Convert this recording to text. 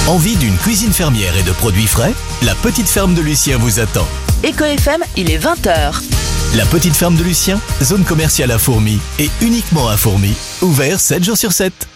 Envie d'une cuisine fermière et de produits frais? La petite ferme de Lucien vous attend. Éco FM, il est 20h. La petite ferme de Lucien, zone commerciale à Fourmies et uniquement à Fourmies. Ouvert 7 jours sur 7.